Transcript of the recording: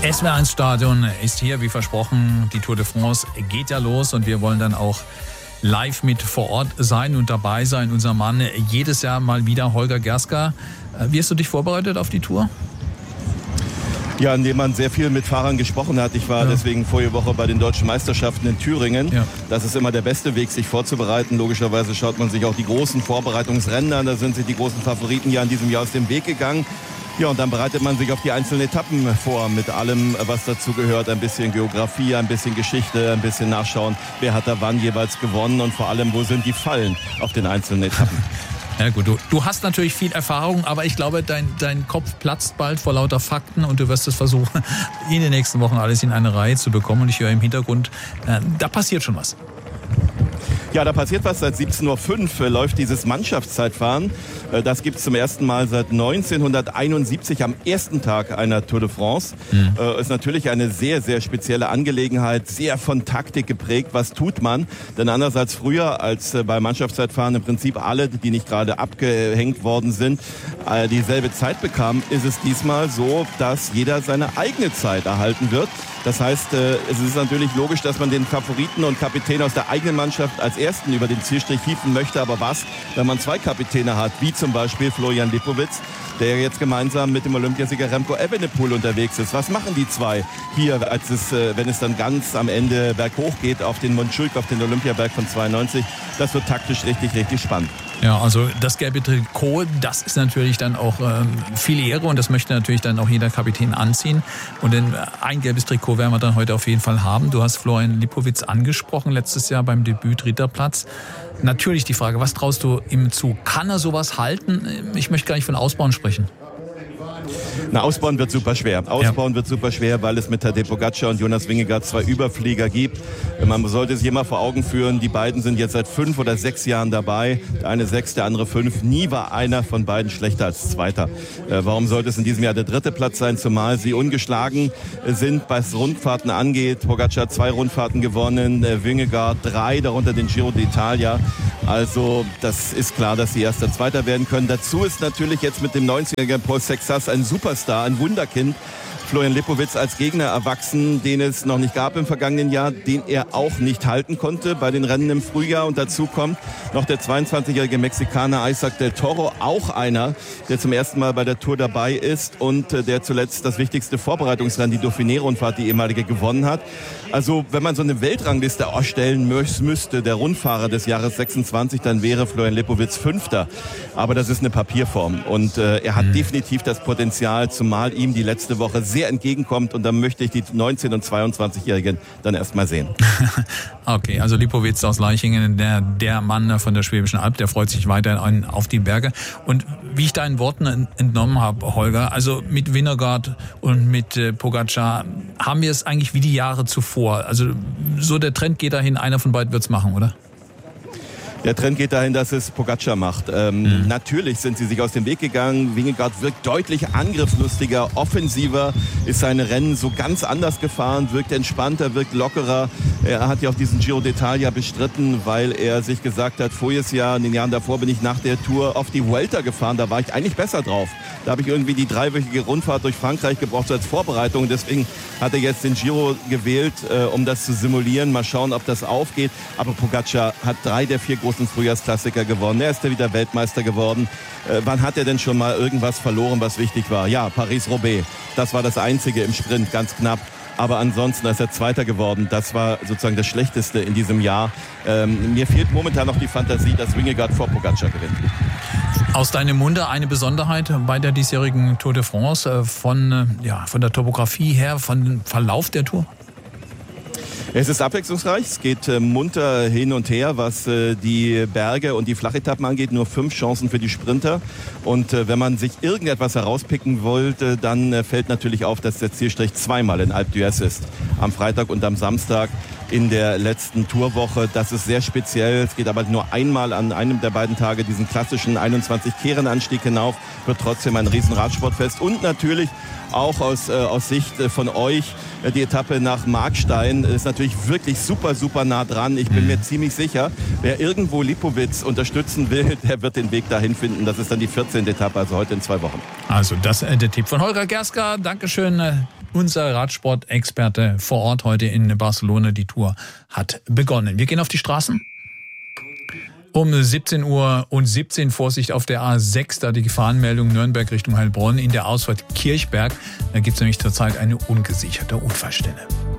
SWR1 Stadion ist hier, wie versprochen. Die Tour de France geht ja los und wir wollen dann auch live mit vor Ort sein und dabei sein. Unser Mann jedes Jahr mal wieder, Holger Gerska. Wie hast du dich vorbereitet auf die Tour? Ja, indem man sehr viel mit Fahrern gesprochen hat. Ich war deswegen vorige Woche bei den Deutschen Meisterschaften in Thüringen. Ja. Das ist immer der beste Weg, sich vorzubereiten. Logischerweise schaut man sich auch die großen Vorbereitungsrennen an. Da sind sich die großen Favoriten ja in diesem Jahr aus dem Weg gegangen. Ja, und dann bereitet man sich auf die einzelnen Etappen vor, mit allem, was dazu gehört. Ein bisschen Geografie, ein bisschen Geschichte, ein bisschen nachschauen, wer hat da wann jeweils gewonnen und vor allem, wo sind die Fallen auf den einzelnen Etappen. Ja gut, du hast natürlich viel Erfahrung, aber ich glaube, dein Kopf platzt bald vor lauter Fakten und du wirst es versuchen, in den nächsten Wochen alles in eine Reihe zu bekommen. Und ich höre im Hintergrund, da passiert schon was. Ja, da passiert was. Seit 17.05 Uhr läuft dieses Mannschaftszeitfahren. Das gibt es zum ersten Mal seit 1971 am ersten Tag einer Tour de France. Ist natürlich eine sehr, sehr spezielle Angelegenheit, sehr von Taktik geprägt. Was tut man? Denn anders als früher, als bei Mannschaftszeitfahren im Prinzip alle, die nicht gerade abgehängt worden sind, dieselbe Zeit bekamen, ist es diesmal so, dass jeder seine eigene Zeit erhalten wird. Das heißt, es ist natürlich logisch, dass man den Favoriten und Kapitän aus der eigenen Mannschaft als ersten über den Zielstrich hieven möchte. Aber was, wenn man zwei Kapitäne hat, wie zum Beispiel Florian Lipowitz, der jetzt gemeinsam mit dem Olympiasieger Remco Evenepoel unterwegs ist. Was machen die zwei hier, wenn es dann ganz am Ende berghoch geht auf den Montjuic, auf den Olympiaberg von 92? Das wird taktisch richtig, richtig spannend. Ja, also das gelbe Trikot, das ist natürlich dann auch viel Ehre und das möchte natürlich dann auch jeder Kapitän anziehen. Und ein gelbes Trikot werden wir dann heute auf jeden Fall haben. Du hast Florian Lipowitz angesprochen, letztes Jahr beim Debüt dritter Platz. Natürlich die Frage, was traust du ihm zu? Kann er sowas halten? Ich möchte gar nicht von Ausbauen sprechen. Na, Ausbauen wird super schwer. Wird super schwer, weil es mit Tadej Pogačar und Jonas Vingegaard zwei Überflieger gibt. Man sollte sich immer vor Augen führen, die beiden sind jetzt seit 5 oder 6 Jahren dabei. Der eine 6, der andere 5. Nie war einer von beiden schlechter als Zweiter. Warum sollte es in diesem Jahr der dritte Platz sein, zumal sie ungeschlagen sind, was Rundfahrten angeht. Pogačar 2 Rundfahrten gewonnen, Vingegaard 3, darunter den Giro d'Italia. Also das ist klar, dass sie Erster, Zweiter werden können. Dazu ist natürlich jetzt mit dem 90-jährigen Paul Sexas ein Superstar, ein Wunderkind. Florian Lipowitz als Gegner erwachsen, den es noch nicht gab im vergangenen Jahr, den er auch nicht halten konnte bei den Rennen im Frühjahr. Und dazu kommt noch der 22-jährige Mexikaner Isaac del Toro, auch einer, der zum ersten Mal bei der Tour dabei ist und der zuletzt das wichtigste Vorbereitungsrennen, die Dauphiné-Rundfahrt, die ehemalige, gewonnen hat. Also wenn man so eine Weltrangliste erstellen müsste, der Rundfahrer des Jahres 26, dann wäre Florian Lipowitz 5. Aber das ist eine Papierform und er hat definitiv das Potenzial, zumal ihm die letzte Woche sehr entgegenkommt und dann möchte ich die 19- und 22-Jährigen dann erstmal sehen. Okay, also Lipowitz aus Leichingen, der Mann von der Schwäbischen Alb, der freut sich weiterhin auf die Berge. Und wie ich deinen Worten entnommen habe, Holger, also mit Vingegaard und mit Pogačar haben wir es eigentlich wie die Jahre zuvor. Also so der Trend geht dahin, einer von beiden wird's machen, oder? Der Trend geht dahin, dass es Pogačar macht. Natürlich sind sie sich aus dem Weg gegangen. Vingegaard wirkt deutlich angriffslustiger, offensiver, ist seine Rennen so ganz anders gefahren, wirkt entspannter, wirkt lockerer. Er hat ja auch diesen Giro d'Italia bestritten, weil er sich gesagt hat, voriges Jahr, in den Jahren davor bin ich nach der Tour auf die Vuelta gefahren, da war ich eigentlich besser drauf. Da habe ich irgendwie die 3-wöchige Rundfahrt durch Frankreich gebraucht so als Vorbereitung. Deswegen hat er jetzt den Giro gewählt, um das zu simulieren. Mal schauen, ob das aufgeht. Aber Pogačar hat 3 der 4 großen Frühjahrsklassiker gewonnen. Er ist ja wieder Weltmeister geworden. Wann hat er denn schon mal irgendwas verloren, was wichtig war? Ja, Paris-Roubaix. Das war das Einzige im Sprint, ganz knapp. Aber ansonsten ist er Zweiter geworden. Das war sozusagen das Schlechteste in diesem Jahr. Mir fehlt momentan noch die Fantasie, dass Vingegaard vor Pogačar gewinnt. Aus deinem Munde eine Besonderheit bei der diesjährigen Tour de France von der Topografie her, von dem Verlauf der Tour? Es ist abwechslungsreich, es geht munter hin und her, was die Berge und die Flachetappen angeht. Nur 5 Chancen für die Sprinter. Und wenn man sich irgendetwas herauspicken wollte, dann fällt natürlich auf, dass der Zielstrich zweimal in Alpe d'Huez ist. Am Freitag und am Samstag in der letzten Tourwoche. Das ist sehr speziell. Es geht aber nur einmal an einem der beiden Tage diesen klassischen 21-Kehren-Anstieg hinauf. Wird trotzdem ein riesen Radsportfest. Und natürlich auch aus Sicht von euch die Etappe nach Markstein ist natürlich wirklich super, super nah dran. Ich bin mir ziemlich sicher, wer irgendwo Lipowitz unterstützen will, der wird den Weg dahin finden. Das ist dann die 14. Etappe, also heute in 2 Wochen. Also das ist der Tipp von Holger Gerska. Dankeschön. unser Radsport-Experte vor Ort heute in Barcelona. Die Tour hat begonnen. Wir gehen auf die Straßen. Um 17:17 Uhr Vorsicht auf der A6, da die Gefahrenmeldung Nürnberg Richtung Heilbronn in der Ausfahrt Kirchberg. Da gibt es nämlich zurzeit eine ungesicherte Unfallstelle.